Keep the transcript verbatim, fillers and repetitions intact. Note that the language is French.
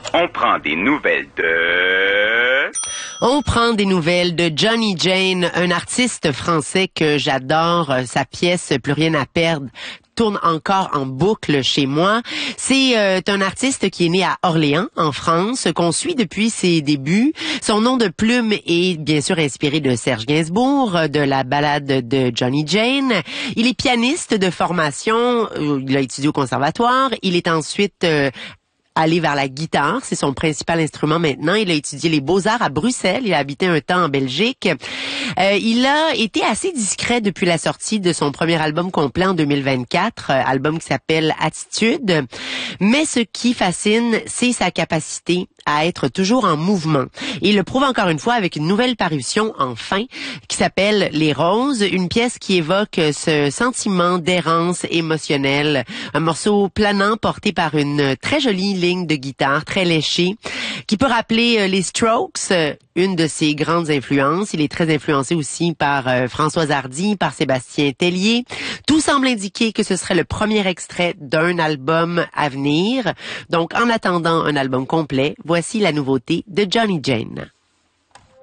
On prend des nouvelles de... On prend des nouvelles de Johnny Jane, un artiste français que j'adore. Sa pièce Plus rien à perdre tourne encore en boucle chez moi. C'est euh, un artiste qui est né à Orléans, en France, qu'on suit depuis ses débuts. Son nom de plume est bien sûr inspiré de Serge Gainsbourg, de la ballade de Johnny Jane. Il est pianiste de formation, il a étudié au conservatoire. Il est ensuite... Euh, aller vers la guitare, c'est son principal instrument maintenant. Il a étudié les beaux-arts à Bruxelles, il a habité un temps en Belgique. Euh, il a été assez discret depuis la sortie de son premier album complet en deux mille vingt-quatre, euh, album qui s'appelle Attitude. Mais ce qui fascine, c'est sa capacité à être toujours en mouvement. Et il le prouve encore une fois avec une nouvelle parution, enfin, qui s'appelle Les Roses, une pièce qui évoque ce sentiment d'errance émotionnelle. Un morceau planant porté par une très jolie ligne de guitare, très léchée, qui peut rappeler les Strokes, une de ses grandes influences. Il est très influencé aussi par euh, Françoise Hardy, par Sébastien Tellier. Tout semble indiquer que ce serait le premier extrait d'un album à venir. Donc, en attendant un album complet, voici la nouveauté de Johnny Jane.